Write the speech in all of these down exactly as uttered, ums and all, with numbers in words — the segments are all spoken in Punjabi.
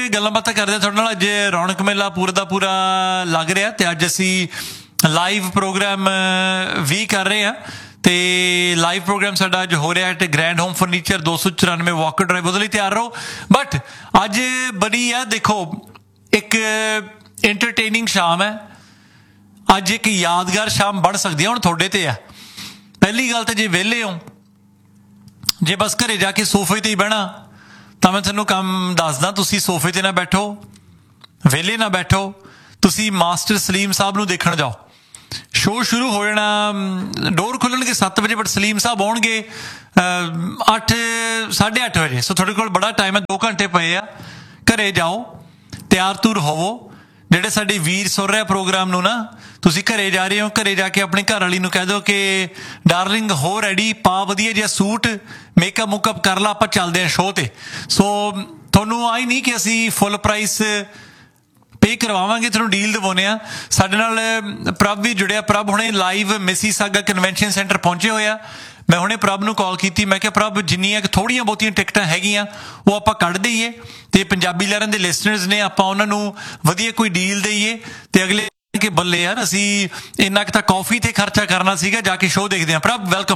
ਗੱਲਾਂ ਬਾਤਾਂ ਕਰਦੇ ਤੁਹਾਡੇ ਨਾਲ। ਅੱਜ ਰੌਣਕ ਮੇਲਾ ਪੂਰਾ ਦਾ ਪੂਰਾ ਲੱਗ ਰਿਹਾ ਤੇ ਅੱਜ ਅਸੀਂ ਲਾਈਵ ਪ੍ਰੋਗਰਾਮ ਵੀ ਕਰ ਰਹੇ ਹਾਂ ਤੇ ਲਾਈਵ ਪ੍ਰੋਗਰਾਮ ਸਾਡਾ ਅੱਜ ਹੋ ਰਿਹਾ ਹੈ ਤੇ ਗ੍ਰੈਂਡ ਹੋਮ ਫਰਨੀਚਰ ਦੋ ਸੌ ਚੁਰਾਨਵੇਂ ਵਾਕਰ ਡਰਾਈਵ, ਉਹਦੇ ਲਈ ਤਿਆਰ ਰਹੋ। ਬਟ ਅੱਜ ਬੜੀ ਆ, ਦੇਖੋ ਇੱਕ ਐਂਟਰਟੇਨਿੰਗ ਸ਼ਾਮ ਹੈ, ਅੱਜ ਇੱਕ ਯਾਦਗਾਰ ਸ਼ਾਮ ਬਣ ਸਕਦੀ ਹੈ। ਹੁਣ ਤੁਹਾਡੇ ਤੇ ਆ, ਪਹਿਲੀ ਗੱਲ ਤਾਂ ਜੇ ਵਿਹਲੇ ਹੋ, ਜੇ ਬਸ ਘਰੇ ਜਾ ਕੇ ਸੋਫੇ ਤੇ ਹੀ ਬਹਿਣਾ ਤਾਂ ਮੈਂ ਤੁਹਾਨੂੰ ਕੰਮ ਦੱਸਦਾ, ਤੁਸੀਂ ਸੋਫੇ ਤੇ ਨਾ ਬੈਠੋ, ਵਿਹਲੇ ਨਾ ਬੈਠੋ, ਤੁਸੀਂ ਮਾਸਟਰ ਸਲੀਮ ਸਾਹਿਬ ਨੂੰ ਦੇਖਣ ਜਾਓ। ਸ਼ੋਅ ਸ਼ੁਰੂ ਹੋ ਜਾਣਾ, ਡੋਰ ਖੁੱਲਣਗੇ ਸੱਤ ਵਜੇ, ਬਟ ਸਲੀਮ ਸਾਹਿਬ ਆਉਣਗੇ ਅੱਠ ਸਾਢੇ ਅੱਠ ਵਜੇ। ਸੋ ਤੁਹਾਡੇ ਕੋਲ ਬੜਾ ਟਾਈਮ ਹੈ, ਦੋ ਘੰਟੇ ਪਏ ਆ। ਘਰੇ ਜਾਓ, ਤਿਆਰ ਤੁਰ ਹੋਵੋ। ਜਿਹੜੇ ਸਾਡੇ ਵੀਰ ਸੁਣ ਰਿਹਾ ਪ੍ਰੋਗਰਾਮ ਨੂੰ ਨਾ, ਤੁਸੀਂ ਘਰੇ ਜਾ ਰਹੇ ਹੋ, ਘਰੇ ਜਾ ਕੇ ਆਪਣੀ ਘਰ ਵਾਲੀ ਨੂੰ ਕਹਿ ਦਿਓ ਕਿ ਡਾਰਲਿੰਗ ਹੋ ਰੈਡੀ, ਪਾ ਵਧੀਆ ਜਿਹਾ ਸੂਟ, ਮੇਕਅਪ ਮੁਕਅਪ ਕਰ ਲਾ, ਆਪਾਂ ਚੱਲਦੇ ਹਾਂ ਸ਼ੋਅ ਤੇ। ਸੋ ਤੁਹਾਨੂੰ ਆਈ ਨਹੀਂ ਕਿ ਅਸੀਂ ਫੁੱਲ ਪ੍ਰਾਈਸ ਪੇ ਕਰਵਾਵਾਂਗੇ, ਤੁਹਾਨੂੰ ਡੀਲ ਦਿਵਾਉਂਦੇ ਆ। ਸਾਡੇ ਨਾਲ ਪ੍ਰਭ ਵੀ ਜੁੜਿਆ। ਪ੍ਰਭ ਹੁਣੇ ਲਾਈਵ ਮਿਸੀਸਾਗਾ ਕਨਵੈਨਸ਼ਨ ਸੈਂਟਰ ਪਹੁੰਚੇ ਹੋਏ ਆ। ਮੈਂ ਹੁਣੇ ਪ੍ਰਭ ਨੂੰ ਕਾਲ ਕੀਤੀ, ਮੈਂ ਕਿਹਾ ਪ੍ਰਭ ਜਿੰਨੀਆਂ ਥੋੜ੍ਹੀਆਂ ਬਹੁਤੀਆਂ ਟਿਕਟਾਂ ਹੈਗੀਆਂ ਉਹ ਆਪਾਂ ਕੱਢ ਦਈਏ ਤੇ ਪੰਜਾਬੀ ਲਹਿਰਾਂ ਦੇ ਲਿਸਨਰਸ ਨੇ, ਆਪਾਂ ਉਹਨਾਂ ਨੂੰ ਵਧੀਆ ਕੋਈ ਡੀਲ ਦਈਏ ਤੇ ਅਗਲੇ ਕਿ ਬੱਲੇ ਯਾਰ ਅਸੀਂ ਇੰਨਾ ਕੁ ਤਾਂ ਕਾਫੀ ਤੇ ਖਰਚਾ ਕਰਨਾ ਸੀਗਾ, ਜਾ ਕੇ ਸ਼ੋਅ ਦੇਖਦੇ ਹਾਂ। ਪ੍ਰਭ welcome.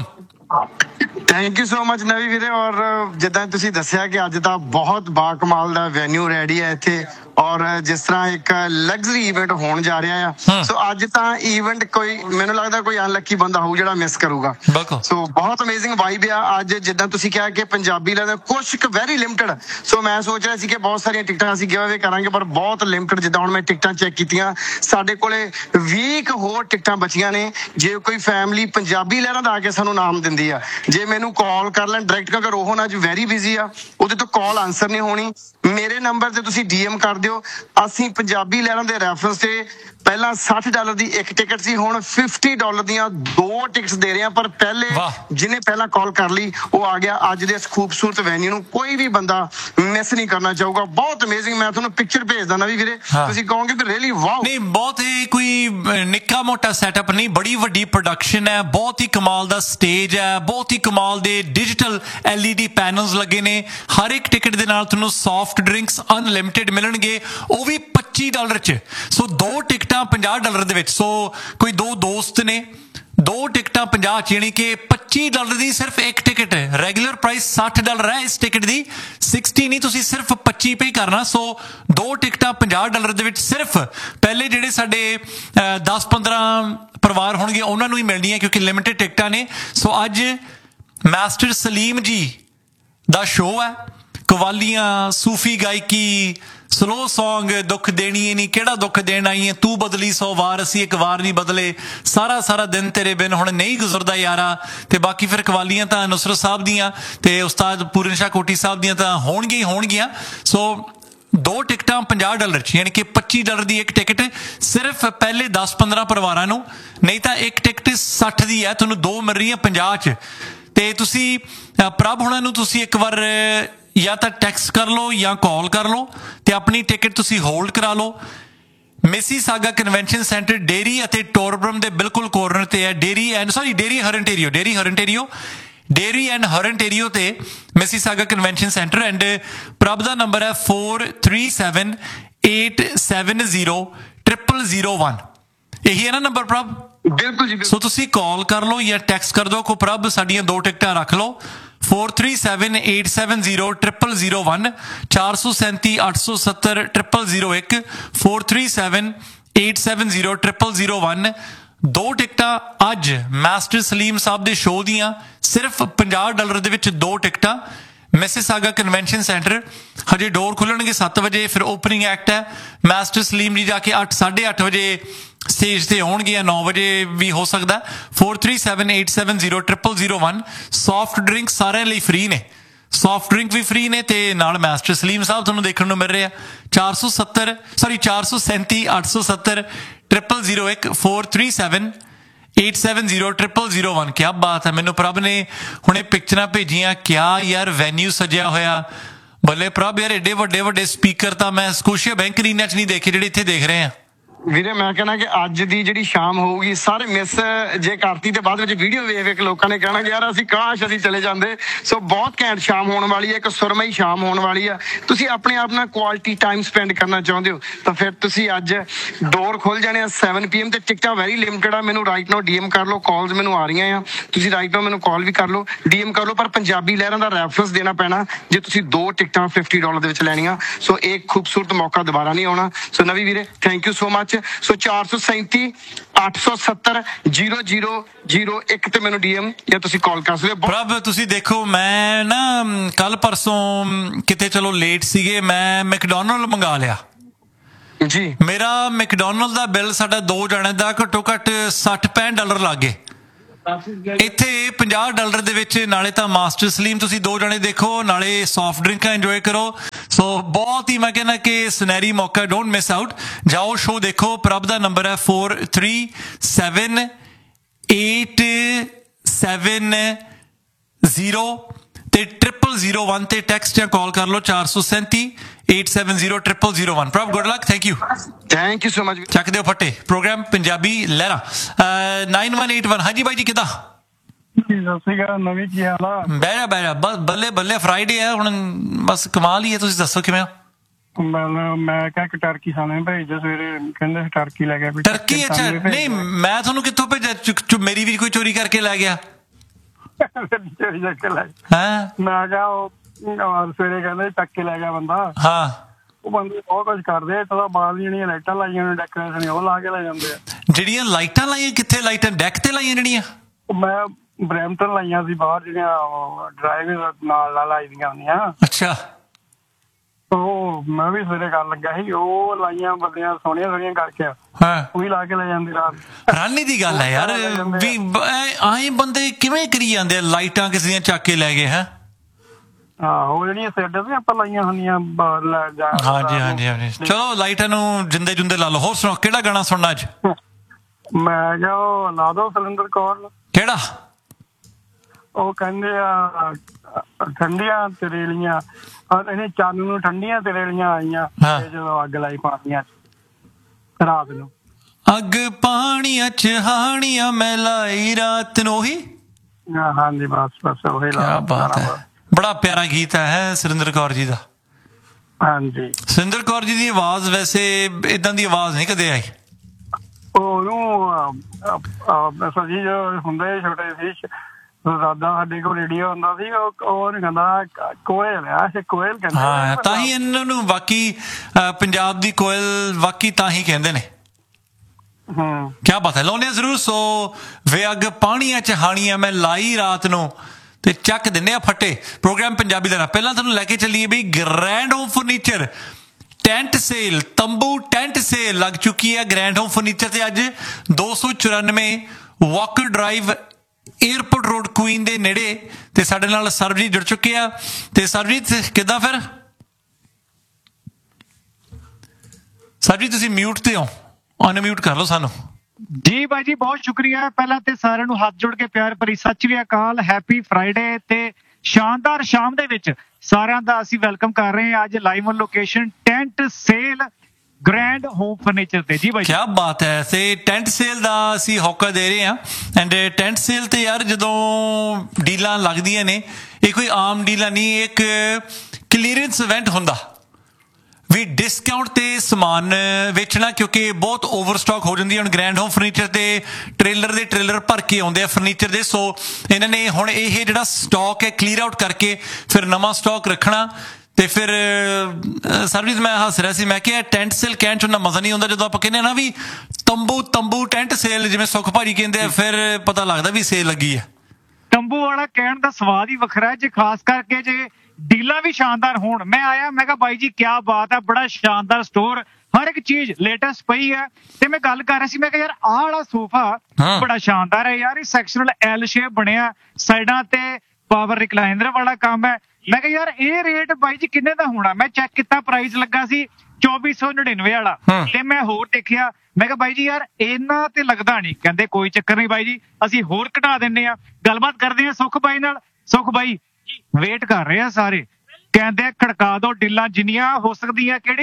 Thank you so much ਨਵੀ ਵੀਰੇ। ਔਰ ਜਿੱਦਾਂ ਤੁਸੀਂ ਦੱਸਿਆ ਕਿ ਅੱਜ ਤਾਂ ਬਹੁਤ ਬਾਕਮਾਲ ਦਾ ਵੈਨਿਊ ਰੈਡੀ ਹੈ ਇੱਥੇ, ਔਰ ਜਿਸ ਤਰ੍ਹਾਂ ਇੱਕ ਲਗਜ਼ਰੀ ਇਵੈਂਟ ਹੋਣ ਜਾ ਰਿਹਾ ਆ। ਸੋ ਅੱਜ ਤਾਂ ਇਵੈਂਟ ਕੋਈ ਮੈਨੂੰ ਲੱਗਦਾ ਕੋਈ ਅਨਲੱਕੀ ਬੰਦਾ ਹੋਊ ਜਿਹੜਾ ਮਿਸ ਕਰੂਗਾ। ਸੋ ਬਹੁਤ ਅਮੇਜ਼ਿੰਗ ਵਾਈਬ ਆ ਅੱਜ। ਜਿੱਦਾਂ ਤੁਸੀਂ ਕਿਹਾ ਕਿ ਪੰਜਾਬੀ ਦਾ ਕੁਛ ਕੁ ਵੈਰੀ ਲਿਮਟਿਡ, ਸੋ ਮੈਂ ਸੋਚ ਰਿਹਾ ਸੀ ਕਿ ਬਹੁਤ ਸਾਰੀਆਂ ਟਿਕਟਾਂ ਅਸੀਂ ਗਿਵ ਅਵੇ ਕਰਾਂਗੇ, ਪਰ ਬਹੁਤ ਲਿਮਟਿਡ। ਜਿੱਦਾਂ ਹੁਣ ਮੈਂ ਟਿਕਟਾਂ ਚੈੱਕ ਕੀਤੀਆਂ, ਸਾਡੇ ਕੋਲੇ ਵੀਹ ਕੁ ਹੋਰ ਟਿਕਟਾਂ ਬਚੀਆਂ ਨੇ। ਜੇ ਕੋਈ ਫੈਮਿਲੀ ਪੰਜਾਬੀ ਲਹਿਰਾਂ ਦਾ ਆ ਕੇ ਸਾਨੂੰ ਨਾਮ ਦਿੰਦੀ ਆ, ਜੇ ਮੈਨੂੰ ਕਾਲ ਕਰ ਲੈਣ ਡਾਇਰੈਕਟ, ਕਿਉਂਕਿ ਰੋਹਨ ਅੱਜ ਵੈਰੀ ਬਿਜ਼ੀ ਆ, ਉਹਦੇ ਤੋਂ ਕਾਲ ਆਨਸਰ ਨਹੀਂ ਹੋਣੀ, ਮੇਰੇ ਨੰਬਰ ਤੇ ਤੁਸੀਂ ਡੀਐਮ ਕਰ ਦਿਓ। ਅਸੀਂ ਪੰਜਾਬੀ ਲਹਿਰਾਂ ਦੇ ਰੈਫਰੈਂਸ ਤੇ ਪਹਿਲਾਂ ਸੱਠ ਡਾਲਰ ਦੀ ਇੱਕ ਟਿਕਟ ਸੀ, ਹੁਣ ਫਿਫਟੀ ਡਾਲਰ ਦੀਆਂ ਦੋ ਟਿਕਟਸ ਦੇ ਰਹੇ ਹਾਂ। ਪਰ ਪਹਿਲੇ ਜਿਹਨੇ ਪਹਿਲਾਂ ਕਾਲ ਕਰ ਲਈ ਉਹ ਆ ਗਿਆ। ਅੱਜ ਦੇ ਇਸ ਖੂਬਸੂਰਤ ਵੈਨਿਊ ਨੂੰ ਕੋਈ ਵੀ ਬੰਦਾ ਮਿਸ ਨਹੀਂ ਕਰਨਾ ਚਾਹੂਗਾ। ਬਹੁਤ ਅਮੇਜ਼ਿੰਗ। ਮੈਂ ਤੁਹਾਨੂੰ ਪਿਕਚਰ ਭੇਜਦਾ ਨਾ ਵੀ ਵੀਰੇ, ਤੁਸੀਂ ਕਹੋਗੇ ਵੀ ਰੀਅਲੀ ਵਾਓ। ਨਹੀਂ, ਬਹੁਤ ਹੀ ਕੋਈ ਨਿੱਕਾ ਮੋਟਾ ਸੈਟਅਪ ਨਹੀਂ, ਬੜੀ ਵੱਡੀ ਪ੍ਰੋਡਕਸ਼ਨ ਹੈ। ਬਹੁਤ ਹੀ ਕਮਾਲ ਦਾ ਸਟੇਜ ਹੈ, ਬਹੁਤ ਹੀ ਕਮਾਲ ਦੇ digital L E D panels ਲੱਗੇ ਨੇ। ਹਰ ਇੱਕ ਟਿਕਟ ਦੇ ਨਾਲ ਤੁਹਾਨੂੰ ਸੌਫਟ ਡਰਿੰਕਸ ਅਨਲਿਮਿਟਿਡ ਮਿਲਣਗੇ, ਉਹ ਵੀ ਪੱਚੀ ਡਾਲਰ ਚ। ਸੋ ਦੋ ਟਿਕਟਾਂ ਪੰਜਾਹ ਡਾਲਰ ਦੇ ਵਿੱਚ। ਸੋ ਕੋਈ ਦੋ ਦੋਸਤ ਨੇ, ਦੋ ਟਿਕਟਾਂ ਪੰਜਾਹ ਚ, ਯਾਨੀ ਕਿ ਪੱਚੀ ਡਾਲਰ ਦੀ ਸਿਰਫ ਇੱਕ ਟਿਕਟ। ਰੈਗੂਲਰ ਪ੍ਰਾਈਸ ਸੱਠ ਡਾਲਰ ਹੈ ਇਸ ਟਿਕਟ ਦੀ, ਸਿਕਸਟੀ ਨਹੀਂ, ਤੁਸੀਂ ਸਿਰਫ ਪੱਚੀ ਪੇ ਕਰਨਾ। ਸੋ ਦੋ ਟਿਕਟਾਂ ਪੰਜਾਹ ਡਾਲਰ ਦੇ ਵਿੱਚ ਸਿਰਫ ਪਹਿਲੇ ਜਿਹੜੇ ਸਾਡੇ ਦਸ ਪੰਦਰਾਂ ਪਰਿਵਾਰ ਹੋਣਗੇ ਉਹਨਾਂ ਨੂੰ ਹੀ ਮਿਲਣੀਆਂ, ਕਿਉਂਕਿ ਲਿਮਿਟਿਡ ਟਿਕਟਾਂ ਨੇ। ਸੋ ਅੱਜ ਮਾਸਟਰ ਸਲੀਮ ਜੀ ਦਾ ਸ਼ੋਅ ਹੈ। ਕਵਾਲੀਆਂ, ਸੂਫੀ ਗਾਇਕੀ, ਸਲੋ ਸੌਂਗ, ਦੁੱਖ ਦੇਣੀ ਨਹੀਂ, ਕਿਹੜਾ ਦੁੱਖ ਦੇਣ ਆਈ ਹੈ, ਤੂੰ ਬਦਲੀ ਸੌ ਵਾਰ, ਅਸੀਂ ਇੱਕ ਵਾਰ ਨਹੀਂ ਬਦਲੇ, ਸਾਰਾ ਸਾਰਾ ਦਿਨ ਤੇਰੇ ਬਿਨ ਹੁਣ ਨਹੀਂ ਗੁਜ਼ਰਦਾ ਯਾਰਾ। ਤੇ ਬਾਕੀ ਫਿਰ ਕਵਾਲੀਆਂ ਤਾਂ ਨੁਸਰਤ ਸਾਹਿਬ ਦੀਆਂ ਤੇ ਉਸਤਾਦ ਪੂਰਨ ਸ਼ਾਹ ਕੋਟੀ ਸਾਹਿਬ ਦੀਆਂ ਤਾਂ ਹੋਣਗੀਆਂ ਹੀ ਹੋਣਗੀਆਂ। ਸੋ ਦੋ ਟਿਕਟਾਂ ਪੰਜਾਹ ਡਾਲਰ ਚ, ਯਾਨੀ ਕਿ ਪੱਚੀ ਡਾਲਰ ਦੀ ਇੱਕ ਟਿਕਟ ਸਿਰਫ ਪਹਿਲੇ ਦਸ ਪੰਦਰਾਂ ਪਰਿਵਾਰਾਂ ਨੂੰ। ਨਹੀਂ ਤਾਂ ਇੱਕ ਟਿਕਟ ਸੱਠ ਦੀ ਹੈ, ਤੁਹਾਨੂੰ ਦੋ ਮਿਲ ਰਹੀਆਂ ਪੰਜਾਹ ਚ। ਤੇ ਤੁਸੀਂ ਪ੍ਰਭ ਹੁਣਾਂ ਨੂੰ ਤੁਸੀਂ ਇੱਕ ਵਾਰ ਜਾਂ ਤਾਂ ਟੈਕਸਟ ਕਰ ਲਓ ਜਾਂ ਕਾਲ ਕਰ ਲਓ ਤੇ ਆਪਣੀ ਟਿਕਟ ਤੁਸੀਂ ਹੋਲਡ ਕਰਾ ਲਓ। ਮਿਸੀਸਾਗਾ ਕਨਵੈਨਸ਼ਨ ਸੈਂਟਰ ਡੇਰੀ ਅਤੇ ਟੋਰਬਰਮ ਦੇ ਬਿਲਕੁਲ ਕੋਰਨਰ ਤੇ ਹੈ। Dairy and sorry dairy ਹਰਨਟੇਰੀਓ dairy ਹਰਨਟੇਰੀਓ dairy and ਹਰਨਟੇਰੀਓ ਤੇ ਮਿਸੀਸਾਗਾ ਕਨਵੈਨਸ਼ਨ ਸੈਂਟਰ। ਐਂਡ ਪ੍ਰਭ ਦਾ ਨੰਬਰ ਹੈ four three seven eight seven zero triple zero one. ਇਹੀ ਹੈ ਨਾ ਨੰਬਰ ਪ੍ਰਭ? ਬਿਲਕੁਲ ਜੀ। ਸੋ ਤੁਸੀਂ ਕਾਲ ਕਰ ਲਓ ਜਾਂ ਟੈਕਸਟ ਕਰ ਦਿਓ ਕੋ ਪ੍ਰਭ ਸਾਡੀਆਂ ਦੋ ਟਿਕਟਾਂ ਰੱਖ ਲਓ, four three seven eight seven zero triple zero one, ਚਾਰ ਸੌ ਸੈਂਤੀ ਅੱਠ ਸੌ ਸੱਤਰ ਟ੍ਰਿਪਲ ਜ਼ੀਰੋ ਇੱਕ, four three seven eight seven zero triple zero one. ਦੋ ਟਿਕਟਾਂ ਅੱਜ ਮਾਸਟਰ ਸਲੀਮ ਸਾਹਿਬ ਦੇ ਸ਼ੋਅ ਦੀਆਂ ਸਿਰਫ ਪੰਜਾਹ ਡਾਲਰ ਦੇ ਵਿੱਚ ਦੋ ਟਿਕਟਾਂ। Mississauga convention centre. ਹਜੇ ਡੋਰ ਖੁੱਲਣਗੇ ਸੱਤ ਵਜੇ, ਫਿਰ ਓਪਨਿੰਗ ਐਕਟ ਹੈ। ਮਾਸਟਰ ਸਲੀਮ ਜੀ ਜਾ ਕੇ ਅੱਠ ਸਾਢੇ ਅੱਠ ਵਜੇ ਸਟੇਜ ਤੇ ਆਉਣਗੇ, ਜਾਂ ਨੌ ਵਜੇ ਵੀ ਹੋ ਸਕਦਾ। Four three seven eight seven zero triple zero one. Soft drink ਸਾਰਿਆਂ ਲਈ ਫ੍ਰੀ ਨੇ, ਸੌਫਟ ਡਰਿੰਕ ਵੀ ਫ੍ਰੀ ਨੇ ਤੇ ਨਾਲ ਮਾਸਟਰ ਸਲੀਮ ਸਾਹਿਬ ਤੁਹਾਨੂੰ ਦੇਖਣ ਨੂੰ ਮਿਲ ਰਹੇ ਆ। ਚਾਰ ਸੌ ਸੱਤਰ ਸੌਰੀ ਚਾਰ ਸੌ ਸੈਂਤੀ ਅੱਠ ਸੌ ਸੱਤਰ ਟ੍ਰਿਪਲ ਜ਼ੀਰੋ ਇੱਕ, four three seven eight seven zero triple zero one. ਕਿਆ ਬਾਤ ਹੈ। ਮੈਨੂੰ ਪ੍ਰਭ ਨੇ ਹੁਣੇ ਪਿਕਚਰਾਂ ਭੇਜੀਆਂ, ਕਿਆ ਯਾਰ ਵੈਨਿਊ ਸਜਿਆ ਹੋਇਆ। ਬੱਲੇ ਪ੍ਰਭ ਯਾਰ, ਏਡੇ ਵੱਡੇ ਵੱਡੇ ਸਪੀਕਰ ਤਾਂ ਮੈਂ ਸਕੋਸ਼ੀਆ ਬੈਂਕ ਅਰੀਨਾ ਚ ਨਹੀਂ ਦੇਖੇ ਜਿਹੜੇ ਇੱਥੇ ਦੇਖ ਰਹੇ ਆ। ਵੀਰੇ ਮੈਂ ਕਹਿਣਾ ਕਿ ਅੱਜ ਦੀ ਜਿਹੜੀ ਸ਼ਾਮ ਹੋਊਗੀ ਸਾਰੇ ਮਿਸ ਜੇ ਕਰਤੀ ਤੇ ਬਾਅਦ ਵਿੱਚ ਵੀਡੀਓ ਵੇਖ ਵੇਖ ਲੋਕਾਂ ਨੇ ਕਹਿਣਾ ਕਿ ਯਾਰ ਅਸੀਂ ਕਾਸ਼ ਅਸੀਂ ਚਲੇ ਜਾਂਦੇ। ਸੋ ਬਹੁਤ ਘੈਂਟ ਸ਼ਾਮ ਹੋਣ ਵਾਲੀ ਹੈ, ਇੱਕ ਸੁਰਮਈ ਸ਼ਾਮ ਹੋਣ ਵਾਲੀ ਆ। ਤੁਸੀਂ ਆਪਣੇ ਆਪ ਨਾਲ ਕੁਆਲਿਟੀ ਟਾਈਮ ਸਪੈਂਡ ਕਰਨਾ ਚਾਹੁੰਦੇ ਹੋ ਤਾਂ ਫਿਰ ਤੁਸੀਂ ਅੱਜ ਡੋਰ ਖੁੱਲ ਜਾਣੇ ਆ ਸੈਵਨ ਪੀ ਐਮ ਤੇ ਟਿਕਟਾਂ ਵੈਰੀ ਲਿਮਟਿਡ ਆ। ਮੈਨੂੰ ਰਾਈਟ ਨਾਓ ਡੀਐਮ ਕਰ ਲਓ, ਕਾਲਸ ਮੈਨੂੰ ਆ ਰਹੀਆਂ ਆ, ਤੁਸੀਂ ਰਾਈਟ ਨਾਓ ਮੈਨੂੰ ਕਾਲ ਵੀ ਕਰ ਲਓ, ਡੀਐਮ ਕਰ ਲਓ। ਪਰ ਪੰਜਾਬੀ ਲਹਿਰਾਂ ਦਾ ਰੈਫਰੈਂਸ ਦੇਣਾ ਪੈਣਾ ਜੇ ਤੁਸੀਂ ਦੋ ਟਿਕਟਾਂ ਫਿਫਟੀ ਡਾਲਰ ਦੇ ਵਿੱਚ ਲੈਣੀਆਂ। ਸੋ ਇਹ ਖੂਬਸੂਰਤ ਮੌਕਾ ਦੁਬਾਰਾ ਨਹੀਂ ਆਉਣਾ। ਸੋ ਨਵੀ ਵੀਰੇ ਥੈਂਕ ਯੂ ਸੋ ਮਚ। ਸੋ ਚਾਰ ਸੌ ਸੈਂਤੀ ਅੱਠ ਸੌ ਸੱਤਰ ਜ਼ੀਰੋ ਜ਼ੀਰੋ ਜ਼ੀਰੋ ਇੱਕ ਤੇ ਮੈਨੂੰ ਡੀਐਮ ਜਾਂ ਤੁਸੀਂ ਕਾਲ ਕਰ ਸਕਦੇ ਹੋ। ਪ੍ਰਭ ਤੁਸੀਂ ਦੇਖੋ ਮੈਂ ਨਾ ਕੱਲ ਪਰਸੋਂ ਕਿਤੇ ਚਲੋ ਲੇਟ ਸੀਗੇ, ਮੈਂ ਮੈਕਡੋਨਲਡ ਮੰਗਾ ਲਿਆ ਜੀ। ਮੇਰਾ ਮੈਕਡੋਨਲਡ ਦਾ ਬਿੱਲ ਸਾਡਾ ਦੋ ਜਣੇ ਦਾ ਘੱਟੋ ਘੱਟ ਸੱਠ ਪੈਂਹਠ ਡਾਲਰ ਲੱਗ ਗਏ। ਇੱਥੇ ਪੰਜਾਹ ਡਾਲਰ ਦੇ ਵਿੱਚ ਨਾਲੇ ਤਾਂ ਮਾਸਟਰ ਸਲੀਮ ਤੁਸੀਂ ਦੋ ਜਣੇ ਦੇਖੋ, ਨਾਲੇ ਸੌਫਟ ਡਰਿੰਕਾਂ ਇੰਜੋਏ ਕਰੋ। ਸੋ ਬਹੁਤ ਹੀ ਮੈਂ ਕਹਿੰਦਾ ਕਿ ਸੁਨਹਿਰੀ ਮੌਕਾ, ਡੋਂਟ ਮਿਸ ਆਊਟ। ਜਾਓ ਸ਼ੋ ਦੇਖੋ। ਪ੍ਰਭ ਦਾ ਨੰਬਰ ਹੈ four three seven eight seven zero ਤੇ ਟ੍ਰਿਪਲ ਜ਼ੀਰੋ ਵਨ ਤੇ ਟੈਕਸਟ ਜਾਂ ਕਾਲ ਕਰ ਲਓ ਚਾਰ ਸੌ ਸੈਂਤੀ eight seven zero triple zero one. ਪ੍ਰਭ good luck, thank you thank you so much. ਚੱਕ ਦਿਓ ਫੱਟੇ। ਪ੍ਰੋਗਰਾਮ ਪੰਜਾਬੀ ਲਹਿਰਾ ਨਾਈਨ ਵਨ ਏਟ ਵਨ। ਹਾਂਜੀ ਬਾਈ ਜੀ ਕਿੱਦਾਂ? ਸਤਿ ਸ਼੍ਰੀ ਅਕਾਲ ਨਵੀਂ, ਕੀ ਹਾਲ ਆ? ਬਹਿ ਜਾ ਬਹਿ ਜਾ ਬਸ ਬੱਲੇ ਬੱਲੇ, ਫਰਾਈਡੇ ਹੈ ਹੁਣ, ਬਸ ਕਮਾਲ ਹੀ ਹੈ। ਤੁਸੀਂ ਦੱਸੋ ਕਿਵੇਂ ਹੋ? ਮੈਂ ਮੈਂ ਕਿਹਾ ਕਿ ਟਰਕੀ ਖਾਣੇ ਭੇਜਦੇ ਸਵੇਰੇ, ਕਹਿੰਦੇ ਸੀ ਟਰਕੀ ਲੈ ਗਿਆ। ਟਰਕੀ? ਅੱਛਾ ਨਹੀਂ ਮੈਂ ਤੁਹਾਨੂੰ ਕਿੱਥੋਂ ਭੇਜਿਆ? ਮੇਰੀ ਵੀ ਕੋਈ ਚੋਰੀ ਕਰਕੇ ਲੈ ਗਿਆ? ਚੋਰੀ ਕਰਕੇ ਲੈ ਹੈਂ? ਮੈਂ ਕਿਹਾ ਉਹ ਸਵੇਰੇ ਕਹਿੰਦੇ ਚੱਕ ਕੇ ਲੈ ਗਿਆ ਬੰਦਾ। ਹਾਂ ਉਹ ਬੰਦੇ ਬਹੁਤ ਕੁਝ ਕਰਦੇ, ਤਾਂ ਬਾਹਰ ਜਿਹੜੀਆਂ ਲਾਈਟਾਂ ਲਾਈਆਂ ਨੇ ਡੈਕੋਰੇਸ਼ਨ ਉਹ ਲਾ ਕੇ ਲੈ ਜਾਂਦੇ ਆ। ਜਿਹੜੀਆਂ ਲਾਈਟਾਂ ਲਾਈਆਂ ਕਿੱਥੇ? ਲਾਈਟਾਂ ਡੈਕ ਤੇ ਲਾਈਆਂ ਜਿਹੜੀਆਂ? ਮੈਂ ਬਰੈਂਪਟਨ ਲਾਈਆਂ ਸੀ ਬਾਹਰ, ਜਿਹੜੀਆਂ ਡਰਾਈਵ ਨਾਲ ਨਾਲ ਲਾਈ ਦੀਆਂ ਹੁੰਦੀਆਂ। ਅੱਛਾ ਉਹ ਮੈਂ ਵੀ ਸਵੇਰੇ ਕਰਨ ਲੱਗਾ ਸੀ, ਉਹ ਲਾਈਆਂ ਬੰਦਿਆਂ ਸੋਹਣੀਆਂ ਸੋਹਣੀਆਂ ਕਰਕੇ ਹਾਂ ਉਹ ਵੀ ਲਾ ਕੇ ਲੈ ਜਾਂਦੇ ਰਾਤ। ਹੈਰਾਨੀ ਦੀ ਗੱਲ ਹੈ ਯਾਰ ਵੀ ਆਏ ਬੰਦੇ ਕਿਵੇਂ ਕਰੀ ਜਾਂਦੇ ਆ, ਲਾਈਟਾਂ ਕਿਸੇ ਦੀਆਂ ਚੱਕ ਕੇ ਲੈ ਗਏ। ਹੈ ਹਾਂ ਉਹ ਜਿਹੜੀਆਂ ਸੈੱਟ ਤੇ ਆਪਾਂ ਲਾਈਆਂ ਹੁੰਦੀਆਂ। ਹਾਂਜੀ ਹਾਂਜੀ ਹਾਂਜੀ ਚਲੋ ਲਾਈਟਾਂ ਨੂੰ ਜਿੰਦੇ ਜੁੰਦੇ ਲਾ ਲਓ। ਹੋਰ ਸੁਣਾਓ ਕਿਹੜਾ ਗਾਣਾ ਸੁਣਨਾ ਅੱਜ? ਮੈਂ ਕਿਹਾ ਉਹ ਲਾ ਦੋ ਸੁਰਿੰਦਰ ਕੌਰ। ਕਿਹੜਾ? ਉਹ ਕਹਿੰਦੇ ਆ ਠੰਡੀਆਂ ਤਰੇਲੀਆਂ, ਇਹਨੇ ਚੰਨ ਨੂੰ ਠੰਡੀਆਂ ਤਰੇਲੀਆਂ ਆਈਆਂ ਜਦੋਂ ਅੱਗ ਲਾਈ ਪਾਣੀਆਂ ਚ ਰਾਤ ਨੂੰ। ਅੱਗ ਪਾਣੀਆਂ ਚ ਹਾਣੀਆਂ ਮੈਂ ਲਾਈ ਰਾਤ ਨੂੰ। ਉਹੀ? ਹਾਂਜੀ ਬਸ ਬਸ ਉਹੀ। ਕਿਆ ਬਾਤ ਹੈ, ਬੜਾ ਪਿਆਰਾ ਗੀਤ ਹੈ ਸੁਰਿੰਦਰ ਕੌਰ ਜੀ ਦਾ। ਹਾਂਜੀ ਸੁਰਿੰਦਰ ਕੌਰ ਜੀ ਦੀ ਆਵਾਜ਼ ਵੈਸੇ ਏਦਾਂ ਦੀ ਆਵਾਜ਼ ਨਹੀਂ ਕਦੇ ਆਈ। ਉਹਨੂੰ ਸਰ ਜੀ ਜੋ ਹੁੰਦੇ ਛੋਟੇ ਸੀ ਦਾਦਾ ਸਾਡੇ ਕੋਲ ਰੇਡੀਓ ਹੁੰਦਾ ਸੀ, ਉਹ ਨੀ ਕਹਿੰਦਾ ਕੋਇਲ ਆ, ਕੋਇਲ ਕਹਿੰਦੇ। ਹਾਂ ਤਾਂ ਹੀ ਇਹਨਾਂ ਨੂੰ ਬਾਕੀ ਪੰਜਾਬ ਦੀ ਕੋਇਲ ਬਾਕੀ ਤਾਂ ਹੀ ਕਹਿੰਦੇ ਨੇ। ਹਮ ਕਿਆ ਬਾਤ ਹੈ, ਲਾਉਂਦੇ ਜ਼ਰੂਰ। ਸੋ ਵੇ ਅੱਗ ਪਾਣੀਆਂ ਚ ਹਾਣੀਆਂ ਮੈਂ ਲਾਈ ਰਾਤ ਨੂੰ ਤੇ ਚੱਕ ਦਿੰਦੇ ਆ ਫੱਟੇ। ਪ੍ਰੋਗਰਾਮ ਪੰਜਾਬੀ ਦਾ। ਪਹਿਲਾਂ ਤੁਹਾਨੂੰ ਲੈ ਕੇ ਚੱਲੀਏ ਬਈ grand home furniture tent sale, ਤੰਬੂ ਟੈਂਟ ਸੇਲ ਲੱਗ ਚੁੱਕੀ ਹੈ ਗ੍ਰੈਂਡ ਹੋਮ ਫਰਨੀਚਰ ਤੇ। ਅੱਜ ਦੋ ਸੌ ਚੁਰਾਨਵੇਂ Walker drive airport road Queen ਦੇ ਨੇੜੇ। ਤੇ ਸਾਡੇ ਨਾਲ ਸਰਬਜੀਤ ਜੁੜ ਚੁੱਕੇ ਆ। ਤੇ ਸਰਬਜੀਤ ਕਿੱਦਾਂ ਫਿਰ? ਸਰਬਜੀਤ ਤੁਸੀਂ ਮਿਊਟ ਤੇ ਹੋ, ਅਨਮਿਊਟ ਕਰ ਲਓ ਸਾਨੂੰ। ਜੀ ਬਾਈ ਜੀ ਬਹੁਤ ਸ਼ੁਕਰੀਆ। ਪਹਿਲਾਂ ਤੇ ਸਾਰਿਆਂ ਨੂੰ ਹੱਥ ਜੋੜ ਕੇ ਪਿਆਰ ਭਰੀ ਸਤਿ ਸ਼੍ਰੀ ਅਕਾਲ, ਹੈਪੀ ਫਰਾਈਡੇ। ਤੇ ਸ਼ਾਨਦਾਰ ਸ਼ਾਮ ਦੇ ਵਿੱਚ ਸਾਰਿਆਂ ਦਾ ਅਸੀਂ ਵੈਲਕਮ ਕਰ ਰਹੇ ਹਾਂ ਅੱਜ live on location tent sale grand home furniture ਤੇ। ਜੀ ਬਾਈ ਕੀ ਬਾਤ ਹੈ। ਤੇ ਟੈਂਟ ਸੇਲ ਦਾ ਅਸੀਂ ਹੌਕਾ ਦੇ ਰਹੇ ਹਾਂ। ਐਂਡ ਟੈਂਟ ਸੇਲ ਤੇ ਯਾਰ ਜਦੋਂ ਡੀਲਾਂ ਲੱਗਦੀਆਂ ਨੇ, ਇਹ ਕੋਈ ਆਮ ਡੀਲਾਂ ਨਹੀਂ, ਇੱਕ ਕਲੀਅਰੈਂਸ ਇਵੈਂਟ ਹੁੰਦਾ ਵੀ ਡਿਸਕਾਊਂਟ ਤੇ ਸਮਾਨ ਵੇਚਣਾ, ਕਿਉਂਕਿ ਬਹੁਤ ਓਵਰ ਸਟਾਕ ਹੋ ਜਾਂਦੀ ਹੈ। ਹੁਣ ਗ੍ਰੈਂਡ ਹੋਮ ਫਰਨੀਚਰ ਤੇ ਟ੍ਰੇਲਰ ਦੇ ਟ੍ਰੇਲਰ ਭਰ ਕੇ ਆਉਂਦੇ ਆ ਫਰਨੀਚਰ ਦੇ। ਸੋ ਇਹਨਾਂ ਨੇ ਹੁਣ ਇਹ ਜਿਹੜਾ ਸਟਾਕ ਹੈ ਕਲੀਅਰ ਆਊਟ ਕਰਕੇ ਫਿਰ ਨਵਾਂ ਸਟਾਕ ਰੱਖਣਾ। ਤੇ ਫਿਰ ਸਰਵਿਸ ਮੈਂ ਹੱਸ ਰਿਹਾ ਸੀ, ਮੈਂ ਕਿਹਾ ਟੈਂਟ ਸੇਲ ਕਹਿਣ 'ਚ ਉਹਨਾਂ ਮਜ਼ਾ ਨਹੀਂ ਆਉਂਦਾ ਜਦੋਂ ਆਪਾਂ ਕਹਿੰਦੇ ਨਾ ਵੀ ਤੰਬੂ ਤੰਬੂ ਟੈਂਟ ਸੇਲ, ਜਿਵੇਂ ਸੁਖ ਭਾਜੀ ਕਹਿੰਦੇ ਆ, ਫਿਰ ਪਤਾ ਲੱਗਦਾ ਵੀ ਸੇਲ ਲੱਗੀ ਹੈ। ਤੰਬੂ ਵਾਲਾ ਕਹਿਣ ਦਾ ਸਵਾਦ ਹੀ ਵੱਖਰਾ ਹੈ, ਜੇ ਖਾਸ ਕਰਕੇ ਜੇ ਡੀਲਾਂ ਵੀ ਸ਼ਾਨਦਾਰ ਹੋਣ। ਮੈਂ ਆਇਆ ਮੈਂ ਕਿਹਾ ਬਾਈ ਜੀ ਕਿਆ ਬਾਤ ਹੈ, ਬੜਾ ਸ਼ਾਨਦਾਰ ਸਟੋਰ, ਹਰ ਇੱਕ ਚੀਜ਼ ਲੇਟੈਸਟ ਪਈ ਹੈ। ਤੇ ਮੈਂ ਗੱਲ ਕਰ ਰਿਹਾ ਸੀ, ਮੈਂ ਕਿਹਾ ਯਾਰ ਆਹ ਵਾਲਾ ਸੋਫਾ ਬੜਾ ਸ਼ਾਨਦਾਰ ਹੈ ਯਾਰ, ਇਹ ਸੈਕਸ਼ਨਲ ਐਲ ਸ਼ੇਪ ਬਣਿਆ, ਸਾਈਡਾਂ ਤੇ ਪਾਵਰ ਰਿਕਲਾਈਨਰ ਵਾਲਾ ਕੰਮ ਹੈ। ਮੈਂ ਕਿਹਾ ਯਾਰ ਇਹ ਰੇਟ ਬਾਈ ਜੀ ਕਿੰਨੇ ਦਾ ਹੋਣਾ? ਮੈਂ ਚੈੱਕ ਕੀਤਾ, ਪ੍ਰਾਈਸ ਲੱਗਾ ਸੀ ਚੌਵੀ ਸੌ ਨੜਿਨਵੇਂ ਵਾਲਾ। ਤੇ ਮੈਂ ਹੋਰ ਦੇਖਿਆ, ਮੈਂ ਕਿਹਾ ਬਾਈ ਜੀ ਯਾਰ ਇਹਨਾਂ ਤੇ ਲੱਗਦਾ ਨਹੀਂ। ਕਹਿੰਦੇ ਕੋਈ ਚੱਕਰ ਨਹੀਂ ਬਾਈ ਜੀ, ਅਸੀਂ ਹੋਰ ਘਟਾ ਦਿੰਦੇ ਆ। ਗੱਲਬਾਤ ਕਰਦੇ ਆ ਸੁਖ ਬਾਈ ਨਾਲ। ਸੁਖ ਬਾਈ ਵੇਟ ਕਰ ਰਹੇ ਆ ਸਾਰੇ, ਕਹਿੰਦੇ ਖੜਕਾ ਦੋ ਡੀਲਾਂ ਜਿੰਨੀਆਂ ਹੋ ਸਕਦੀਆਂ। ਕਿਹੜੀ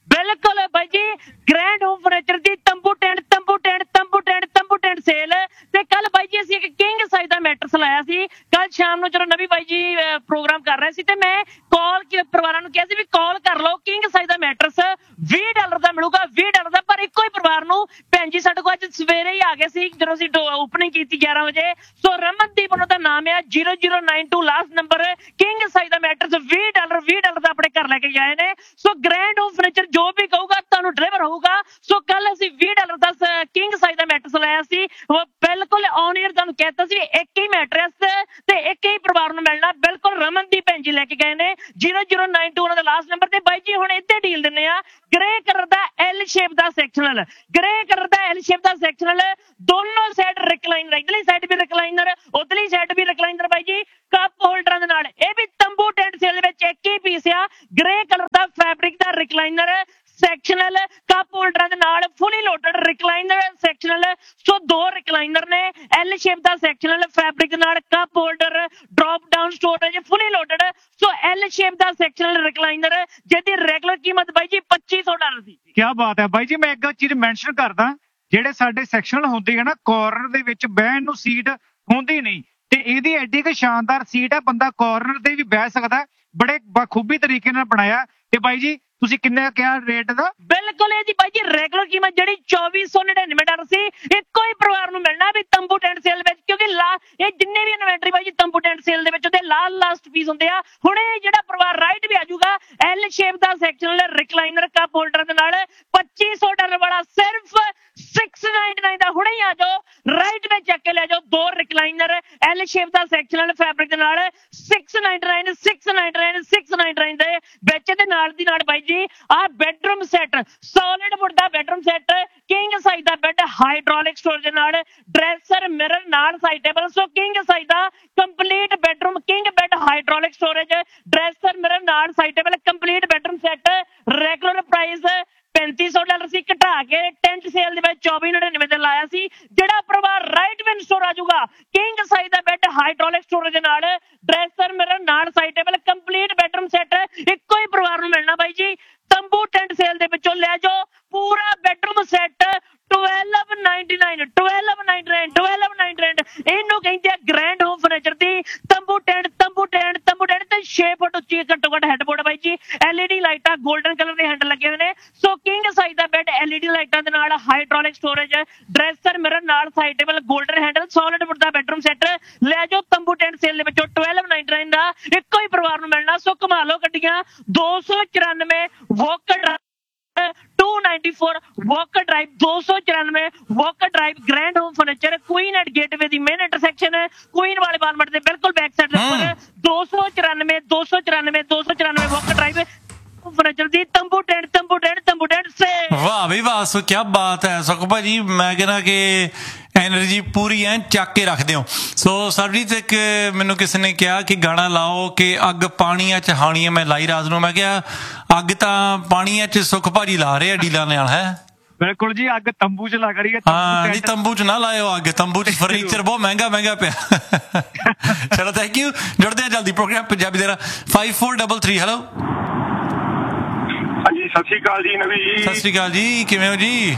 ਬਿਲਕੁਲ ਬਾਈ ਜੀ, ਗ੍ਰੈਂਡ ਹੋਮ ਫਰਨੀਚਰ ਦੀ ਤੰਬੂ ਟੈਂਟ ਤੰਬੂ ਟੈਂਟ ਤੰਬੂ ਟੈਂਟ ਤੰਬੂ ਟੈਂਟ ਸੇਲ। ਤੇ ਕੱਲ ਬਾਈ ਜੀ ਅਸੀਂ ਇੱਕ ਕਿੰਗ ਸਾਈਜ਼ ਦਾ ਮੈਟਰਸ ਲਾਇਆ ਸੀ। ਕੱਲ ਸ਼ਾਮ ਨੂੰ ਜਦੋਂ ਨਵੀਂ ਬਾਈ ਜੀ ਪ੍ਰੋਗਰਾਮ ਕਰ ਰਹੇ ਸੀ ਤੇ ਮੈਂ ਕਾਲ ਪਰਿਵਾਰਾਂ ਨੂੰ ਕਿਹਾ ਸੀ ਵੀ ਕਾਲ ਕਰ ਲਓ, ਕਿੰਗ ਸਾਈਜ਼ ਦਾ ਮੈਟਰਸ ਵੀਹ ਡਾਲਰ ਦਾ ਮਿਲੂਗਾ, ਵੀਹ ਡਾਲਰ ਦਾ। ਪਰ ਇੱਕੋ ਹੀ ਪਰਿਵਾਰ ਨੂੰ ਭੈਣ ਜੀ ਸਾਡੇ ਕੋਲ ਅੱਜ ਸਵੇਰੇ ਹੀ ਆ ਗਏ ਸੀ ਜਦੋਂ ਅਸੀਂ ਓਪਨਿੰਗ ਕੀਤੀ ਗਿਆਰਾਂ ਵਜੇ। ਸੋ ਰਮਨਦੀਪ ਉਹਨਾਂ ਦਾ ਨਾਮ ਹੈ, zero zero nine to last number. King size the matters ਵੀਹ ਡਾਲਰ ਵੀਹ ਡਾਲਰ ਦਾ ਆਪਣੇ ਘਰ ਲੈ ਕੇ ਆਏ ਨੇ। ਸੋ ਗ੍ਰੈਂਡ ਹੋਮ ਫਰਨੀਚਰ ਜੋ ਵੀ ਕਹੂਗਾ ਤੁਹਾਨੂੰ ਡਿਲੀਵਰ ਹੋਊਗਾ। ਸੋ ਕੱਲ ਅਸੀਂ ਵੀਹ ਡਾਲਰ ਦਾ ਕਿੰਗ ਸਾਈਜ਼ ਦਾ ਮੈਟਰਸ ਲਾਇਆ ਸੀ। ਉਹ ਬਿਲਕੁਲ ਔਨ ਏਅਰ ਤੁਹਾਨੂੰ ਕਹਿਤਾ ਸੀ ਇੱਕ ਹੀ ਮੈਟਰਸ ਤੇ ਇੱਕ ਹੀ ਪਰਿਵਾਰ ਨੂੰ ਮਿਲਣਾ। ਬਿਲਕੁਲ ਰਮਨਦੀਪ ਭੈਣ ਜੀ ਲੈ ਕੇ ਗਏ ਨੇ, ਜ਼ੀਰੋ ਜ਼ੀਰੋ ਨਾਈਨ ਟੂ ਉਹਨਾਂ ਦਾ ਲਾਸਟ ਨੰਬਰ। ਤੇ ਬਾਈ ਜੀ ਹੁਣ ਇੱਥੇ ਡੀਲ ਦਿੰਦੇ ਆ ਗ੍ਰੇ ਕਲਰ ਦਾ ਐਲ ਸ਼ੇਪ ਦਾ ਸੈਕਸ਼ਨਲ, ਗ੍ਰੇ ਕਲਰ ਦਾ ਐਲ ਸ਼ੇਪ ਦਾ ਸੈਕਸ਼ਨਲ, ਦੋਨੋਂ ਸਾਈਡ ਰਿਕਲਾਈਨਰ, ਇਧਰਲੀ ਸਾਈਡ ਵੀ ਰਿਕਲਾਈਨਰ ਉਧਰਲੀ ਸਾਈਡ ਵੀ ਰਿਕਲਾਈਨਰ ਬਾਈ ਜੀ, ਕੱਪ ਹੋਲਡਰਾਂ ਦੇ ਨਾਲ। ਇਹ ਵੀ ਤੰਬੂ ਟੈਂਟ ਸੇਲ ਦੇ ਵਿੱਚ ਇੱਕ ਹੀ ਪੀਸ ਆ, ਗ੍ਰੇ ਕਲਰ ਦਾ ਫੈਬਰਿਕ ਦਾ ਰਿਕਲਾਈਨਰ ਸੈਕਸ਼ਨਲ, ਕੱਪ ਹੋਲਡਰਾਂ ਦੇ ਨਾਲ ਫੁੱਲੀ ਲੋਡਡ ਰਿਕਲਾਈਨਰ ਸੈਕਸ਼ਨਲ। ਸੋ ਦੋ ਰਿਕਲਾਈਨਰ ਨੇ, ਐਲ ਸ਼ੇਪ ਦਾ ਸੈਕਸ਼ਨਲ ਫੈਬਰਿਕ ਨਾਲ, cup holder, drop down storage ਫੁੱਲੀ ਲੋਡਡ। ਸੋ ਐਲ ਸ਼ੇਪ ਦਾ ਸੈਕਸ਼ਨਲ ਰਿਕਲਾਈਨਰ ਜਿਹਦੀ ਰੈਗੂਲਰ ਕੀਮਤ ਬਾਈ ਜੀ ਪੱਚੀ ਸੌ ਡਾਲਰ ਸੀ। ਕੀ ਬਾਤ ਹੈ ਬਾਈ ਜੀ। ਮੈਂ ਇੱਕ ਚੀਜ਼ ਮੈਂਸ਼ਨ ਕਰਦਾ, ਜਿਹੜੇ ਸਾਡੇ ਸੈਕਸ਼ਨਲ ਹੁੰਦੇ ਹੈ ਨਾ, ਕਾਰਨਰ ਦੇ ਵਿੱਚ ਬਹਿਣ ਨੂੰ ਸੀਟ ਹੁੰਦੀ ਨਹੀਂ, ਤੇ ਇਹਦੀ ਐਡੀ ਕੁ ਸ਼ਾਨਦਾਰ ਸੀਟ ਹੈ, ਬੰਦਾ ਕਾਰਨਰ ਤੇ ਵੀ ਬਹਿ ਸਕਦਾ। ਬੜੇ ਬਖੂਬੀ ਤਰੀਕੇ ਨਾਲ ਬਣਾਇਆ। ਤੇ ਬਾਈ ਜੀ ਤੁਸੀਂ ਕਿੰਨੇ ਕਿਹਾ ਰੇਟ ਦਾ? ਬਿਲਕੁਲ ਇਹਦੀ ਬਾਈ ਜੀ ਰੈਗੂਲਰ ਕੀਮਤ ਜਿਹੜੀ ਚੌਵੀ ਸੌ ਨੜਿਨਵੇਂ ਡਾਲਰ ਸੀ, ਇੱਕੋ ਹੀ ਪਰਿਵਾਰ ਨੂੰ ਮਿਲਣਾ ਵੀ ਤੰਬੂ ਟੈਂਟ ਸੇਲ ਵਿੱਚ। ਕਿਉਂਕਿ ਲਾ ਇਹ ਜਿੰਨੇ ਵੀ ਇਨਵੈਂਟਰੀ ਬਾਈ ਜੀ ਤੰਬੂ ਟੈਂਟ ਸੇਲ ਦੇ ਵਿੱਚ ਉਹਦੇ ਲਾਸਟ ਲਾਸਟ ਪੀਸ ਹੁੰਦੇ ਆ। ਹੁਣ ਇਹ ਜਿਹੜਾ ਪਰਿਵਾਰ ਰਾਈਟ ਵੀ ਆ ਜਾਊਗਾ, ਐਲ ਸ਼ੇਪ ਦਾ ਸੈਕਸ਼ਨਲ ਰਿਕਲਾਈਨਰ ਕੱਪ ਹੋਲਡਰ ਦੇ ਨਾਲ ਪੱਚੀ ਸੌ ਡਾਲਰ ਵਾਲਾ ਸਿਰਫ ਸਿਕਸ ਨਾਈਨਟੀ ਨਾਈਨ ਦਾ। ਹੁਣੇ ਹੀ ਆ ਜਾਓ, ਰਾਈਟ ਵਿੱਚ ਚੱਕ ਕੇ ਲੈ ਜਾਓ ਦੋ ਰਿਕਲਾਈਨਰ ਐਲ ਸ਼ੇਪ ਦਾ ਸੈਕਸ਼ਨਲ ਫੈਬਰਿਕ ਦੇ ਨਾਲ six ninety nine six ninety nine six ninety nine ਦੇ ਵਿੱਚ। ਦੇ ਨਾਲ ਦੀ ਨਾਲ ਬਾਈ ਜੀ ਆਹ ਬੈਡਰੂਮ ਸੈੱਟ, ਸੋਲਿਡ ਵੁੱਡ ਦਾ ਬੈਡਰੂਮ ਸੈੱਟ, ਕਿੰਗ ਸਾਈਜ਼ ਦਾ ਬੈੱਡ, ਹਾਈਡ੍ਰੋਲਿਕ ਸਟੋਰੇਜ ਦੇ ਨਾਲ, ਡਰੈਸਰ ਮਿਰਰ ਨਾਲ ਸਾਈਡ ਟੇਬਲ। ਸੋ ਕਿੰਗ ਸਾਈਜ਼ ਦਾ complete bedroom, king bed, hydraulic storage, dresser mirror ਨਾਲ side table, complete bedroom set. Regular price ਪੈਂਤੀ ਸੌ ਡਾਲਰ ਸੀ, ਘਟਾ ਕੇ ਟੈਂਟ ਸੇਲ ਦੇ ਵਿੱਚ ਚੌਵੀ ਨੜਿਨਵੇਂ ਤੇ ਲਾਇਆ ਸੀ। ਜਿਹੜਾ ਪਰਿਵਾਰ ਰਾਈਟ ਵਿੰਡ ਸਟੋਰ ਆ ਜਾਊਗਾ, ਕਿੰਗ ਸਾਈਜ਼ ਦਾ ਬੈੱਡ, ਹਾਈਡ੍ਰੋਲਿਕ ਸਟੋਰੇਜ ਦੇ ਨਾਲ, ਡਰੈਸਰ ਮਿਰਰ ਨਾਲ side table, complete bedroom set ਇੱਕੋ ਹੀ ਪਰਿਵਾਰ ਨੂੰ ਮਿਲਣਾ ਬਾਈ ਜੀ। ਤੰਬੂ ਟੈਂਟ ਸੇਲ ਦੇ ਵਿੱਚੋਂ ਲੈ ਜਾਓ ਪੂਰਾ bedroom set twelve ninety-nine twelve ninety-nine twelve ninety-nine। ਇਹਨੂੰ ਕਹਿੰਦੇ ਆ ਗ੍ਰੈਂਡ ਹੋਮ ਫਰਨੀਚਰ ਦੀ ਤੰਬੂ ਟੈਂਟ ਤੰਬੂ ਟੈਂਟ ਤੰਬੂ ਟੈਂਟ ਤੇ ਛੇ ਫੁੱਟ ਉੱਚੀ ਘੱਟੋ ਘੱਟ ਹੈਡਬੋਰਡ ਬਾਈ ਜੀ। ਐਲਈਡੀ ਲਾਈਟਾਂ ਗੋਲਡਨ ਕਲਰ ਦੇ ਹੈਂਡਲ ਲੱਗੇ ਹੋਏ ਨੇ। ਸੋ ਕਿੰਗ ਸਾਈਜ਼ ਦਾ ਬੈੱਡ, ਐਲਈਡੀ ਲਾਈਟਾਂ ਦੇ ਨਾਲ, ਹਾਈਡ੍ਰੋਲਿਕ ਸਟੋਰੇਜ, ਡਰੈਸਰ ਮਿਰਰ ਨਾਲ side table, golden handle, solid wood ਦਾ ਬੈਡਰੂਮ ਸੈੱਟ ਲੈ ਜਾਓ ਤੰਬੂ ਟੈਂਟ ਸੇਲ ਦੇ ਵਿੱਚੋਂ twelve ninety-nine ਦਾ ਇੱਕੋ ਹੀ ਪਰਿਵਾਰ ਨੂੰ ਮਿਲਣਾ। ਸੋ ਕਮਾ ਲਓ ਗੱਡੀਆਂ। ਦੋ ਸੌ ਚੁਰਾਨਵੇਂ walker to ninety four walker drive, दो सौ चौरानवे walker drive, grand home furniture, queen eight gateway दी मेन इंटरसेक्शन है, क्वीन वाले बालमट दे बिल्कुल बैक साइड पर। दो सौ चौरानवे दो सौ चौरानवे दो सौ चौरानवे वॉकर ड्राइव फर्नीचर दी तंबू टेंट तंबू टेंट तंबू टेंट से। वाह भी वाह, सो क्या बात है सुख भाजी। मैं कहना कि एनर्जी पूरी है, ਚੱਕ ਕੇ ਰੱਖਦੇ ਹੋ। ਸੋ ਸਰਬਜੀਤ ਇੱਕ ਮੈਨੂੰ ਕਿਸੇ ਨੇ ਕਿਹਾ ਕਿ ਗਾਣਾ ਲਾਓ ਕਿ ਅੱਗ ਪਾਣੀਆਂ ਚ ਹਾਣੀਆਂ। ਮੈਂ ਲਾਈ ਰਾਤ ਨੂੰ, ਮੈਂ ਕਿਹਾ ਅੱਗ ਤਾਂ ਪਾਣੀਆਂ ਚ ਸੁਖ ਭਾਜੀ ਲਾ ਰਹੇ ਆ ਡੀਲਾਂ ਨਾਲ। ਹੈ ਬਿਲਕੁਲ ਜੀ, ਅੱਗ ਤੰਬੂ ਚ ਲੱਗ ਰਹੀ ਹੈ। ਹਾਂ ਨਹੀਂ ਤੰਬੂ ਚ ਨਾ ਲਾਇਓ ਅੱਗ, ਤੰਬੂ ਚ ਫਰਨੀਚਰ ਬਹੁਤ ਮਹਿੰਗਾ ਮਹਿੰਗਾ ਪਿਆ। ਚਲੋ ਥੈਂਕ ਯੂ। ਜੁੜਦੇ ਆ ਜਲਦੀ ਪ੍ਰੋਗਰਾਮ ਪੰਜਾਬੀ ਤੇਰਾ five four three three। Hello ਹਾਂਜੀ ਸਤਿ ਸ਼੍ਰੀ ਅਕਾਲ ਜੀ ਨਵੀ ਜੀ। ਸਤਿ ਸ਼੍ਰੀ ਅਕਾਲ ਜੀ, ਕਿਵੇਂ ਹੋ ਜੀ?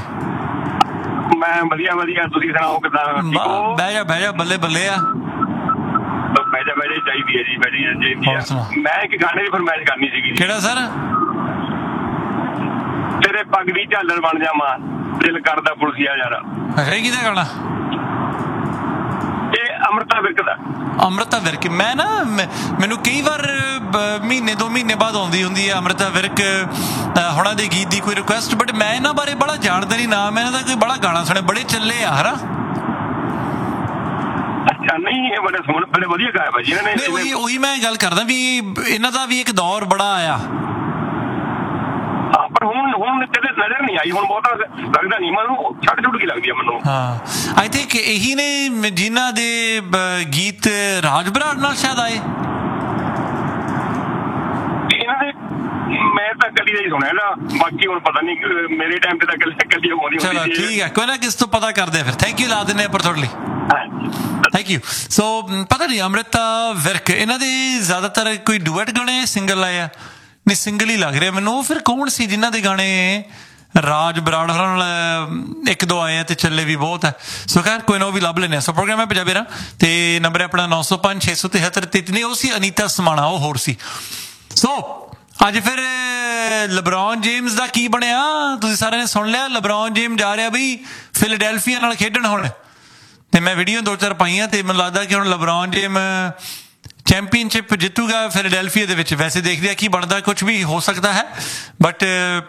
ਮੈਂ ਵਧੀਆ ਵਧੀਆ, ਤੁਸੀਂ ਸੁਣਾਓ ਕਿੱਦਾਂ? ਬਹਿ ਜਾ ਬਹਿ ਜਾ, ਬੱਲੇ ਬੱਲੇ ਆ। ਬਹਿ ਜਾ ਬਹਿ ਜਾ, ਚਾਹੀਦੀ ਹੈ ਜੀ, ਬਹਿ ਜਾ ਚਾਹੀਦੀ ਹੈ। ਮੈਂ ਇੱਕ ਗਾਣੇ ਦੀ ਫਰਮਾਇਸ਼ ਕਰਨੀ ਸੀਗੀ। ਕਿਹੜਾ ਸਰ? ਤੇਰੇ ਪੱਗ ਦੀ ਝਾਲਰ ਬਣ ਜਾਵਾਂ, ਦਿਲ ਕਰਦਾ ਪੁਲਸੀਆ ਯਾਰ। ਅੱਛਾ ਕਿਹਦਾ ਗਾਣਾ? ਇਹ ਅੰਮ੍ਰਿਤਾ ਵਿਰਕ ਦਾ। ਅੰਮ੍ਰਿਤਾ ਵਿਰਕ। ਮੈਂ ਨਾ ਮੈਨੂੰ ਕਈ ਵਾਰ ਮਹੀਨੇ ਦੋ ਮਹੀਨੇ ਬਾਅਦ ਆਉਂਦੀ ਹੁੰਦੀ ਹੈ ਅੰਮ੍ਰਿਤਾ ਵਿਰਕ ਹੁਣਾਂ ਦੇ ਗੀਤ ਦੀ ਕੋਈ ਰਿਕੁਐਸਟ, ਬਟ ਮੈਂ ਇਹਨਾਂ ਬਾਰੇ ਬੜਾ ਜਾਣਦਾ ਨਹੀਂ। ਨਾਮ ਇਹਨਾਂ ਦਾ ਕੋਈ ਬੜਾ ਗਾਣਾ ਸੁਣਿਆ, ਬੜੇ ਚੱਲੇ ਆ ਹਨਾ। ਅੱਛਾ ਨਹੀਂ, ਇਹ ਬੜੇ ਸੋਹਣੇ ਬੜੇ ਵਧੀਆ ਗਾਇਆ ਭਾਜੀ ਇਹਨਾਂ ਨੇ। ਉਹੀ ਉਹੀ ਮੈਂ ਗੱਲ ਕਰਦਾ ਵੀ ਇਹਨਾਂ ਦਾ ਵੀ ਇੱਕ ਦੌਰ ਬੜਾ ਆਇਆ। ਪਰ ਹੁਣ ਹੁਣ ਕਦੇ ਨਜ਼ਰ ਨਹੀਂ ਆਈ, ਹੁਣ ਬਹੁਤਾ ਲੱਗਦਾ ਨਹੀਂ ਮੈਨੂੰ, ਛੱਡ ਛੁੱਟ ਕੇ ਲੱਗਦੀ ਆ ਮੈਨੂੰ। ਹਾਂ ਆਈ ਥਿੰਕ ਇਹੀ ਨੇ ਜਿਨ੍ਹਾਂ ਦੇ ਗੀਤ ਰਾਜ ਬਰਾੜ ਨਾਲ ਸ਼ਾਇਦ ਆਏ। ਇਹਨਾਂ ਦੇ ਮੈਂ ਤਾਂ ਕੱਲੀ ਦਾ ਹੀ ਸੁਣਿਆ ਨਾ, ਬਾਕੀ ਹੁਣ ਪਤਾ ਨਹੀਂ, ਮੇਰੇ ਟਾਈਮ ਤੇ ਤਾਂ ਕੱਲੀ ਕੱਲੀ ਆਉਂਦੀ ਹੁੰਦੀ। ਚਲੋ ਠੀਕ ਹੈ, ਕੋਈ ਨਾ ਕਿਸ ਤੋਂ ਪਤਾ ਕਰਦੇ ਫਿਰ। ਥੈਂਕ ਯੂ, ਲਾ ਦਿੰਦੇ ਆ ਪਰ ਤੁਹਾਡੇ ਲਈ। Thank you. ਸੋ ਪਤਾ ਨਹੀਂ ਅੰਮ੍ਰਿਤਾ ਵਿਰਕ ਇਹਨਾਂ ਦੇ ਜ਼ਿਆਦਾਤਰ ਕੋਈ ਡੁਐਟ ਗਾਣੇ ਸਿੰਗਲ ਆਏ ਆ ਨਹੀਂ ਸਿੰਗਲ ਹੀ ਲੱਗ ਰਿਹਾ ਮੈਨੂੰ। ਉਹ ਫਿਰ ਕੌਣ ਸੀ ਜਿਨ੍ਹਾਂ ਦੇ ਗਾਣੇ ਰਾਜ ਬਰਾੜ ਹੋਰਾਂ ਨਾਲ ਇੱਕ ਦੋ ਆਏ ਆ ਤੇ ਚੱਲੇ ਵੀ ਬਹੁਤ ਹੈ। ਸੋ ਖੈਰ ਕੋਈ ਨਾ, ਉਹ ਵੀ ਲੱਭ ਲੈਂਦੇ ਆ। ਸੋ ਪ੍ਰੋਗਰਾਮ ਹੈ ਪੰਜਾਬੀ ਰਾਂ ਤੇ ਨੰਬਰ ਹੈ ਆਪਣਾ ਨੌ ਸੌ ਪੰਜ ਛੇ ਸੌ ਤਿਹੱਤਰ ਤੇਤੀ। ਉਹ ਸੀ ਅਨੀਤਾ ਸਮਾਣਾ, ਉਹ ਹੋਰ ਸੀ। ਸੋ ਅੱਜ ਫਿਰ ਲਬਰੌਨ ਜੇਮਸ ਦਾ ਕੀ ਬਣਿਆ ਤੁਸੀਂ ਸਾਰਿਆਂ ਨੇ ਸੁਣ ਲਿਆ। ਲਬਰੌਨ ਜੇਮਸ ਜਾ ਰਿਹਾ ਬਈ ਫਿਲਡੈਲਫੀਆ ਨਾਲ ਖੇਡਣ ਹੁਣ, ਤੇ ਮੈਂ ਵੀਡੀਓ ਦੋ ਚਾਰ ਪਾਈਆਂ ਤੇ ਮੈਨੂੰ ਲੱਗਦਾ ਕਿ ਹੁਣ ਲਬਰੌਨ ਜੇਮ ਚੈਂਪੀਅਨਸ਼ਿਪ ਜਿੱਤੂਗਾ ਫਿਲਡੈਲਫੀਆ ਦੇ ਵਿੱਚ। ਵੈਸੇ ਦੇਖਦੇ ਆ ਕੀ ਬਣਦਾ, ਕੁਝ ਵੀ ਹੋ ਸਕਦਾ ਹੈ, ਬਟ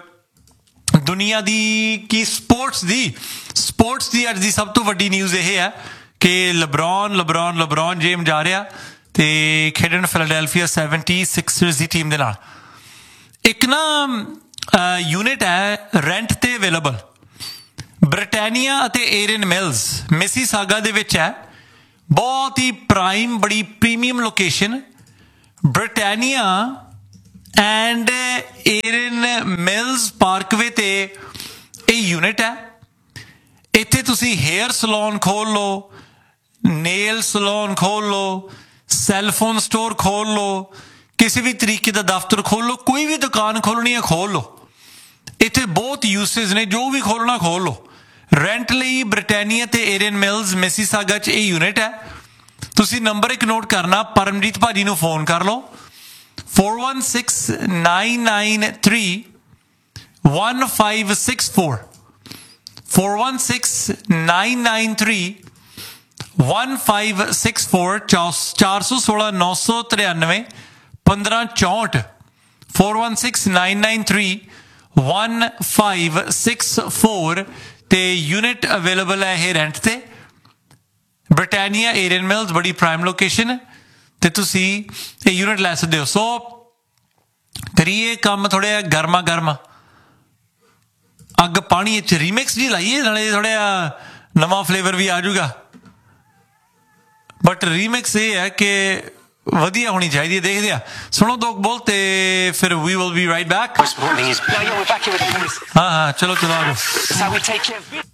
ਦੁਨੀਆ ਦੀ ਕੀ ਸਪੋਰਟਸ ਦੀ ਸਪੋਰਟਸ ਦੀ ਅੱਜ ਦੀ ਸਭ ਤੋਂ ਵੱਡੀ ਨਿਊਜ਼ ਇਹ ਹੈ ਕਿ ਲਬਰੌਨ ਲਬਰੌਨ ਲਬਰੌਨ ਜੇਮ ਜਾ ਰਿਹਾ ਤੇ ਖੇਡਣ ਫਿਲਡੈਲਫੀਆ ਸੈਵਨਟੀ ਸਿਕਸਰਸ ਦੀ ਟੀਮ ਦੇ ਨਾਲ। ਇੱਕ ਨਾ ਯੂਨਿਟ ਹੈ ਰੈਂਟ ਤੇ ਅਵੇਲੇਬਲ, ਬ੍ਰਿਟਾਨੀਆ ਅਤੇ ਏਰਨ ਮਿਲਸ ਮਿਸੀਸਾਗਾ ਦੇ ਵਿੱਚ ਹੈ। ਬਹੁਤ ਹੀ ਪ੍ਰਾਈਮ, ਬੜੀ premium location. Britannia and ਏਰਨ mills Parkway ਤੇ ਇਹ ਯੂਨਿਟ ਹੈ। ਇੱਥੇ ਤੁਸੀਂ ਹੇਅਰ ਸਲੂਨ ਖੋਲ ਲਓ, ਨੇਲ ਸਲੂਨ ਖੋਲ ਲਓ, ਸੈਲਫੋਨ ਸਟੋਰ ਖੋਲ ਲਓ, ਕਿਸੇ ਵੀ ਤਰੀਕੇ ਦਾ ਦਫ਼ਤਰ ਖੋਲ ਲਓ, ਕੋਈ ਵੀ ਦੁਕਾਨ ਖੋਲਣੀ ਹੈ ਖੋਲ ਲਓ। ਇੱਥੇ ਬਹੁਤ ਯੂਸੇਜ ਨੇ, ਜੋ ਵੀ ਖੋਲਣਾ ਖੋਲ ਲਓ। ਰੈਂਟ ਲਈ ਬ੍ਰਿਟਾਨੀਆ ਤੇ ਏਰਨ ਮਿਲਸ ਮਿਸੀਸਾਗਾ 'ਚ ਇਹ ਯੂਨਿਟ ਹੈ। ਤੁਸੀਂ ਨੰਬਰ ਇੱਕ ਨੋਟ ਕਰਨਾ, ਪਰਮਜੀਤ ਭਾਜੀ ਨੂੰ ਫੋਨ ਕਰ ਲਓ four one six nine nine three one five six four four one six nine nine three one five six four ਚਾਰ ਸੌ ਸੋਲਾਂ ਨੌ ਸੌ ਤਰਿਆਨਵੇਂ ਪੰਦਰਾਂ ਚੌਂਹਠ four one six nine nine three one five six four ਤੇ ਯੂਨਿਟ ਅਵੇਲੇਬਲ ਹੈ ਇਹ ਰੈਂਟ ਤੇ। ਬ੍ਰਿਟਾਨੀਆ ਏਰਨ ਮਿਲਸ ਬੜੀ ਪ੍ਰਾਈਮ ਲੋਕੇਸ਼ਨ ਤੇ ਤੁਸੀਂ ਇਹ ਯੂਨਿਟ ਲੈ ਸਕਦੇ ਹੋ। ਸੋ ਕਰੀਏ ਕੰਮ ਥੋੜ੍ਹਾ ਜਿਹਾ ਗਰਮਾ ਗਰਮਾ, ਅੱਗ ਪਾਣੀ 'ਚ ਰੀਮਿਕਸ ਜੀ ਲਾਈਏ, ਨਾਲੇ ਥੋੜ੍ਹਾ ਜਿਹਾ ਨਵਾਂ ਫਲੇਵਰ ਵੀ ਆ ਜਾਊਗਾ। ਬਟ ਰੀਮਿਕਸ ਇਹ ਹੈ ਕਿ ਵਧੀਆ ਹੋਣੀ ਚਾਹੀਦੀ ਹੈ। ਦੇਖਦੇ ਆ, ਸੁਣੋ ਦੋ ਬੋਲ ਤੇ ਫਿਰ we will be right back. ਹਾਂ ਹਾਂ ਚਲੋ ਚਲੋ ਆ ਜਾਓ।